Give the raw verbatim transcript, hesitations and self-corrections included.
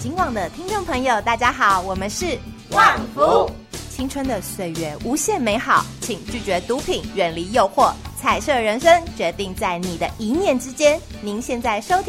金网的听众朋友，大家好，我们是旺福。 青春的岁月无限美好，请拒绝毒品，远离诱惑，彩色人生决定在你的一念之间。您现在收听